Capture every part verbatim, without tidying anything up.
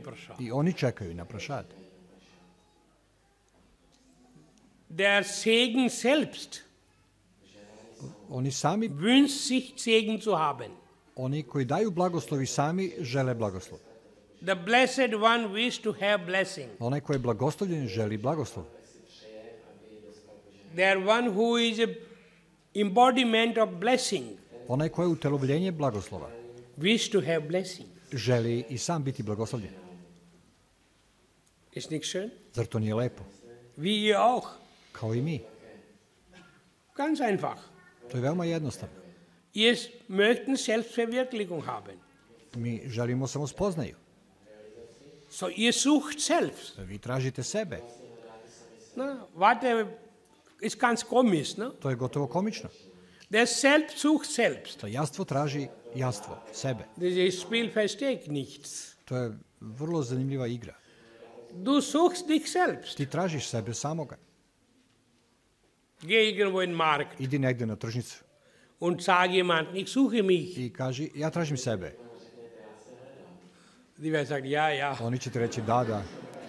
prasad. I oni čekaju na prašad. Der Segen selbst Oni sami, wünscht sich, Segen zu haben. oni koji daju blagoslovi sami žele blagoslov. The blessed one wishes to have blessing. Onaj koji je blagoslovljen želi blagoslov. There one who is a embodiment of blessing Onaj koji je utelovljenje blagoslova wishes to have blessing. želi i sam biti blagoslovljen. Ist nicht schön? Zar to nije lepo? Wie ihr auch. Kao i mi. Ganz einfach. To je veoma jednostavno. Ihr möchten Selbstverwirklichung haben. Mi želimo samo spoznaju. So, ihr sucht selbst. Vi tražite sebe. Na, warte, ist ganz komisch, ne? To je gotovo komično. Der Selbst sucht selbst. To jastvo traži jastvo, sebe. Dieses Spiel versteht nichts. To je vrlo zanimljiva igra. Du suchst dich selbst. Ti tražiš sebe samoga. Geh irgendwo in den Markt Idi negde na tržnicu und sag jemand, ich suche mich. i kaži, ja tražim sebe. Die werden sagen, ja, ja. Oni će ti reći, da, da.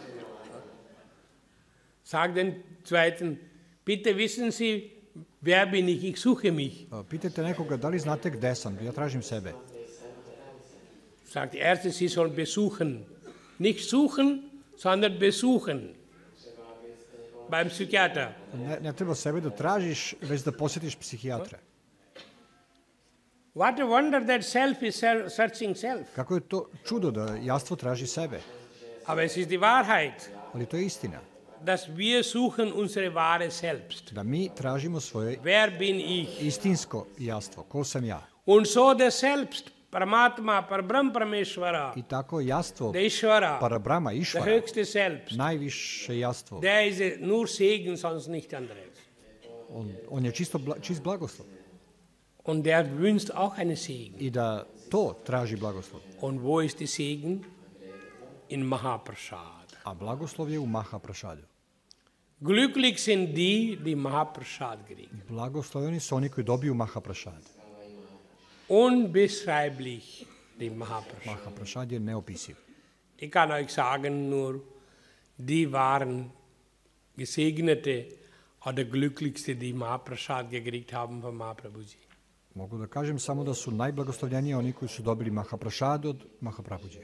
Sag den Zweiten, bitte wissen Sie, wer bin ich? Ich suche mich. Pitajte nekoga, da li znate gde sam? Ja tražim sebe. Sagt der Erste, Sie sollen besuchen. Nicht suchen, sondern besuchen. Beim Psychiater. Ne, ne treba sebe da tražiš, već da posjetiš psihijatra. What a wonder that self is searching self. Kako je to čudo da jastvo traži sebe. Aber es ist die Wahrheit, Ali to je istina. dass wir suchen unsere wahre Selbst. Da mi tražimo svoje Wer bin ich? istinsko jastvo. Ko sam ja? Und so der Selbst, Paramatma, Parabrahm Parameshvara, I tako jastvo der Ishvara, Parabrahma, der Išvara, höchste Selbst, najviše jastvo. der ist nur Segen, sonst nicht anderes. On, on je čisto bla, čist blagoslov. Und der wünscht auch einen Segen. I da to traži blagoslov. Und wo ist der Segen? In Mahaprasad. A blagoslov je u Mahaprašadu. Glücklich sind die, die Mahaprasad kriegen. Blagosloveni su oni koji dobiju Mahaprašad. Unbeschreiblich, die Mahaprasad. Mahaprašad je neopisiv. Ich kann euch sagen nur, die waren Gesegnete oder Glücklichste, die Mahaprasad gekriegt haben von Mahaprabhuji. Mogu da kažem samo da su najblagoslovljeniji oni koji su dobili Mahaprašad od Mahaprabhuđija.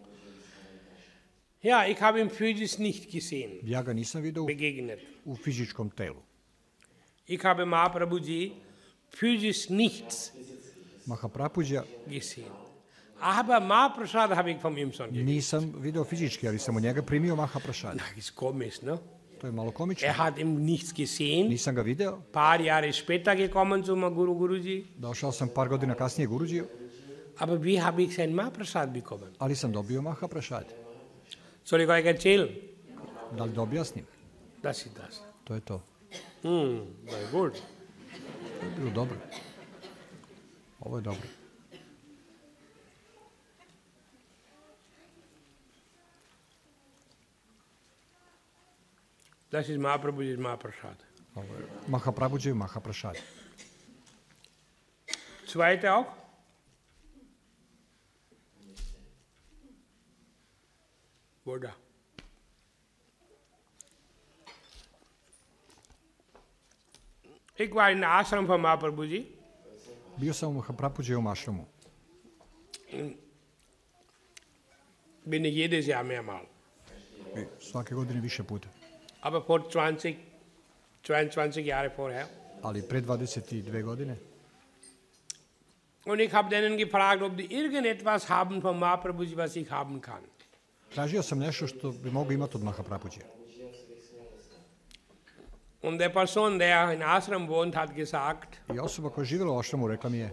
Ja, ich habe ihn physisch nicht gesehen, Ja ga nisam vidio u, begegnet. u fizičkom telu. Ich habe Mahaprabhuji physisch nichts Mahaprabhuđija gesehen. Aber Mahaprasad habe ich von ihm schon gekriegt. nisam video fizički, ali sam od njega primio Mahaprašad. Das ist komisch, ne? To je malo komično. Er hat ihm nichts gesehen. Nisam ga video. Paar Jahre später gekommen zum Guru Guruji. Došao sam par godina kasnije Guruđiju, Aber wie habe ich sein Mahaprasad bekommen? ali sam dobio Mahaprašad. Soll ich euch erzählen? Da li da objasnim? Das ist das. To je to. Hm, very good. To je bilo dobro. Ovo je dobro. Das ist Mahaprabhuji's Mahaprasad. Ovo je Mahaprabhuđev Mahaprašad. Zweite auch? Wo da? Ich war in Ashram von Mahaprabhuji. Bio sam u Mahaprabhuđevom ašramu. Bin ich jedes Jahr mehrmal. I svake godine više puta. Aber vor zwanzig, zweiundzwanzig Jahre vorher. Ali pre dvadeset dve godine. Und ich habe denen gefragt, ob die irgendetwas haben von Mahaprabhuji, was ich haben kann. Tražio sam nešto što bi mogo imati od Mahaprabhuđija. Und der Person, der in Ashram wohnt, hat gesagt, I osoba koja je živjela u ašramu rekla mi je,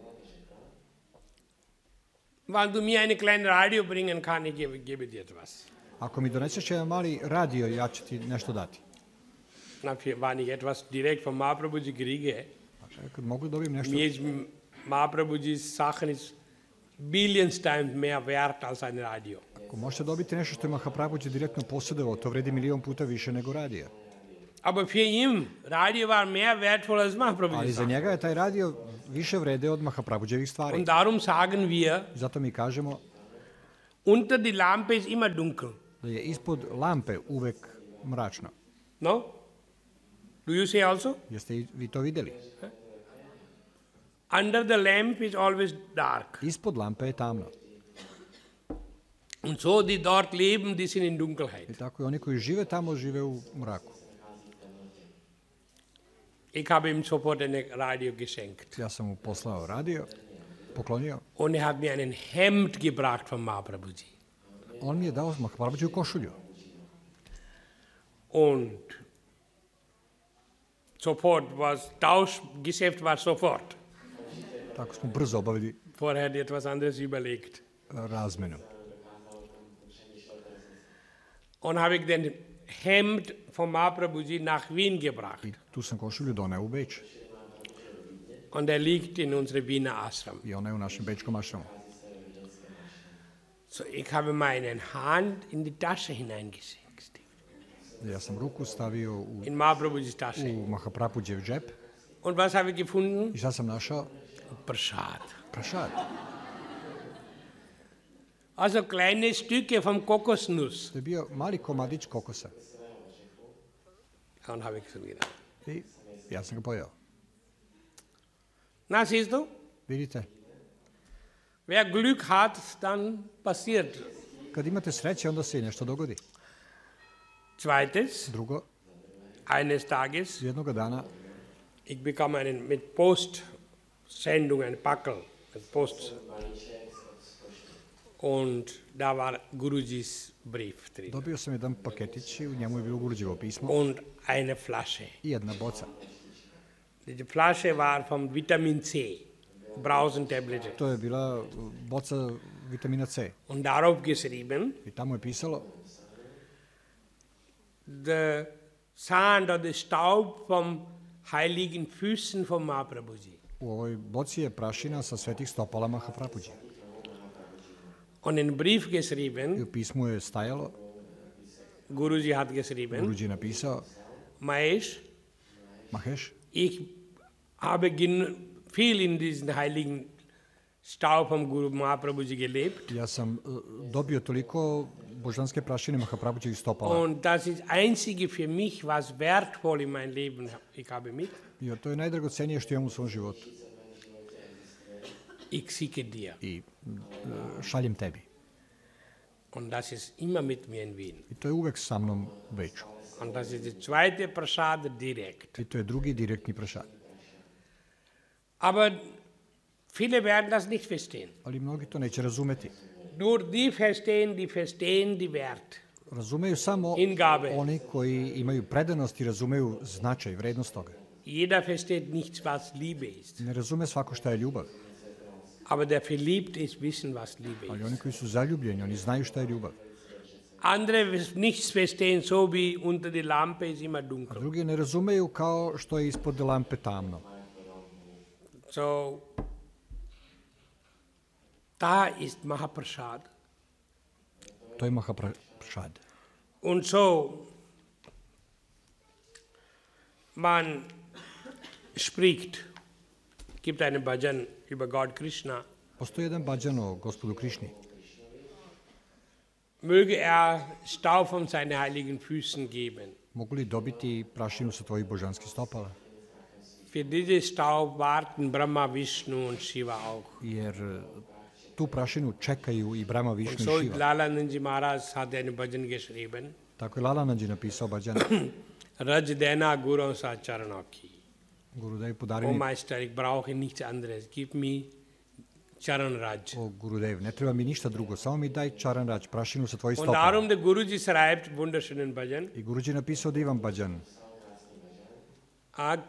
wenn du mir eine kleine Radio bringen kann, ich gebe, gebe dir etwas. ako mi doneseš jedan mali radio, ja ću ti nešto dati. Na, wenn ich etwas direkt von Mahaprabhuji kriege, Kad mogu dobijem nešto, mir ist Mahaprabhuji's Sachen ist billions times mehr wert als ein Radio. ako možete dobiti nešto što je Mahaprabhuđi direktno posjedovao, to vredi milion puta više nego radio. Aber für ihn, Radio war mehr wertvoll als Ali Mahaprabhuji's za Sachen. njega je taj radio više vrede od Mahaprabhuđevih stvari. Und darum sagen wir, Zato mi kažemo, unter die Lampe ist immer dunkel. Da je ispod lampe uvek mračno. No? Do you see also? Jeste i vi to videli? Under the lamp is always dark. Ispod lampe je tamno. Und so, die dort leben, die sind in I Dunkelheit. tako i oni koji žive tamo žive u mraku. Ich habe ihm sofort ein Radio geschenkt. Ja sam mu poslao radio, poklonio. Und er hat mir einen Hemd gebracht von Mahaprabhuji. On mi je dao Mahaprabhuđiju košulju. Und sofort was, Tauschgeschäft war sofort. Tako smo brzo obavili Vorher hat er etwas anderes überlegt. razmenu. Und habe ich den Hemd von Mahaprabhuji nach Wien gebracht. I tu sam košulju doneo u Beč. Und er liegt in unserem Wiener Ashram. I ona je u našem bečkom ašramu. So, ich habe meine Hand in die Tasche hineingesteckt. Ja sam ruku stavio u, In Mahaprabhuji's Tasche. u Mahaprabhuđev džep. Und was habe ich gefunden? I šta sam našao? Prasad. Prašad. Also kleine Stücke vom Kokosnuss. To je bio mali komadić kokosa. Und habe ich so gedacht. I ja sam ga pojeo. Na, siehst du? Vidite, Wer Glück hat, dann passiert. kad imate sreće, onda se i nešto dogodi. Zweites, Drugo, eines Tages, jednoga dana ich bekam einen mit Postsendung, einen Packel, mit Post. Und da war Guruji's Brief drin. dobio sam jedan paketić i u njemu je bilo Guruđevo pismo Und eine Flasche. i jedna boca. Die Flasche war vom Vitamin C, Brausentablette. To je bila uh, boca vitamina C. Und darauf geschrieben, I tamo je pisalo the sand or the Staub vom heiligen Füßen von Mahaprabhuji. u ovoj boci je prašina sa svetih stopala Mahaprabhuđe. Und in Brief I geschrieben, u pismu je stajalo, Guruji hat geschrieben, Guruđi je napisao, Mahesh, Maheš, ich habe gen- viel in diesen heiligen Staub vom Guru Mahaprabhuji gelebt. ja sam uh, dobio toliko božanske prašine Mahaprabhuđevih stopala. Und das ist einzige für mich, was wertvoll in mein Leben ich habe mit. I to je najdragocenije što imam u svom životu. Ich schicke dir. I uh, šaljem tebi. Und das ist immer mit mir in Wien. I to je uvek sa mnom u Beču. Und das ist die zweite Prasad direkt. I to je drugi direktni prašad. Aber viele werden das nicht verstehen. Ali mnogi to neće razumeti. Nur die verstehen, die verstehen die Wert. Razumeju samo Ingabe. oni koji imaju predanost i razumeju značaj, vrednost toga. Jeder versteht nichts, was Liebe ist. Ne razume svako šta je ljubav, Aber der Verliebte ist wissen, was Liebe ali ist. oni koji su zaljubljeni, oni znaju šta je ljubav. Andere nichts verstehen, so wie unter die Lampe ist immer A dunkel. drugi ne razumeju kao što je ispod lampe tamno. So, da ist Mahaprasad. To je Mahaprasad. Und so, man spricht, gibt einen Bhajan über Gott Krishna, Postoji jedan bađan o gospodu Krišni. möge er Staub von seinen heiligen Füßen geben. Mogu li dobiti prašinu sa tvojih božanskih stopala? Für diese Staub warten Brahma, Vishnu und Shiva auch. Jer eh, tu prašinu čekaju i Brahma, Und Višnu so i Šiva. Lalananji Maharaj hat einen Bhajan geschrieben, Tako je Lalanandji napisao bađan. Raj Dena Guru Sa Charanaki. Gurudev podari Oh mi, Meister, ich brauche nichts anderes, gib mir Charan Raj. o Gurudev, ne treba mi ništa drugo, samo mi daj čaran rađ, prašinu sa tvojih Und stopala. darum der Guruji schreibt wunderschönen Bhajan, I Guruđi napisao divan bađan. A